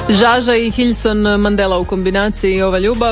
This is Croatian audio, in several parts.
Žaža i Hilson Mandela u kombinaciji Ova ljubav.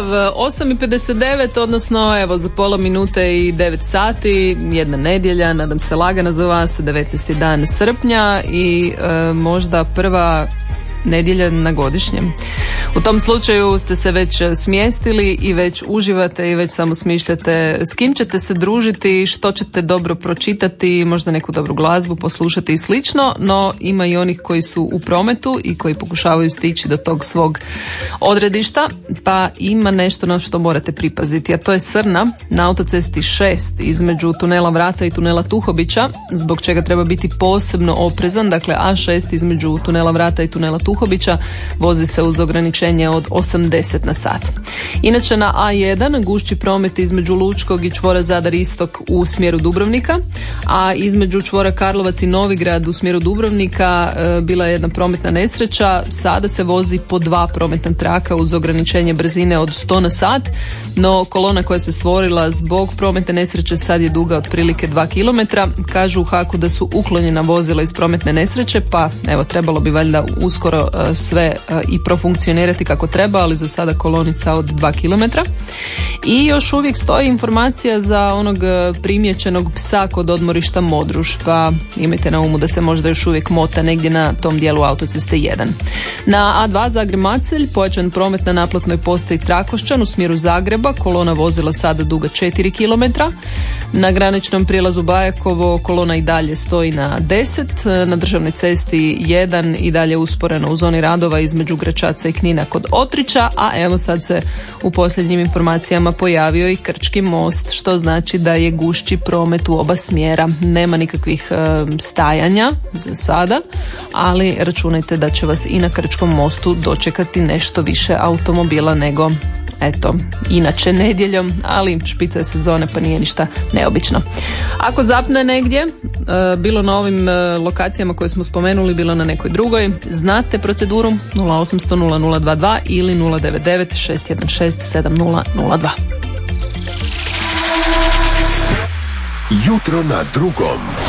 8:59, odnosno evo za pola minute i 9 sati, jedna nedjelja, nadam se lagana za vas, 19. dan srpnja i možda prva nedjelja na godišnjem. U tom slučaju ste se već smjestili i već uživate i već samo smišljate s kim ćete se družiti, što ćete dobro pročitati, možda neku dobru glazbu poslušati i slično, no ima i onih koji su u prometu i koji pokušavaju stići do tog svog odredišta, pa ima nešto na što morate pripaziti, a to je Srna na autocesti 6 između tunela Vrata i tunela Tuhobića, zbog čega treba biti posebno oprezan. Dakle, A6 između tunela Vrata i tunela Tuhobića vozi se uz ograničenje od 80 na sat. Inače na A1 gušći promet između Lučkog i čvora Zadar Istok u smjeru Dubrovnika, a između čvora Karlovac i Novigrad u smjeru Dubrovnika bila je jedna prometna nesreća. Sada se vozi po 2 prometna traka uz ograničenje brzine od 100 na sat, no kolona koja se stvorila zbog prometne nesreće sad je duga otprilike 2 km. Kažu u HAK-u da su uklonjena vozila iz prometne nesreće, pa evo trebalo bi valjda uskoro sve i profunkcionirati kako treba, ali za sada kolonica od 2 km. I još uvijek stoji informacija za onog primijećenog psa kod odmorišta Modruš, pa imajte na umu da se možda još uvijek mota negdje na tom dijelu autoceste 1. Na A2 Zagreb-Macelj pojačan promet na naplatnoj postaji Trakošćan u smjeru Zagreba, kolona vozila sada duga 4 km. Na graničnom prijelazu Bajakovo kolona i dalje stoji na 10, na državnoj cesti 1 i dalje usporeno u zoni radova između Gračaca i Knina kod Otrića, a evo sad se u posljednjim informacijama pojavio i Krčki most, što znači da je gušći promet u oba smjera. Nema nikakvih stajanja za sada, ali računajte da će vas i na Krčkom mostu dočekati nešto više automobila nego eto, inače nedjeljom, ali špica je sezone pa nije ništa neobično. Ako zapne negdje, bilo na ovim lokacijama koje smo spomenuli, bilo na nekoj drugoj, znate proceduru 0800 0022 ili 099 616 7002. Jutro na drugom.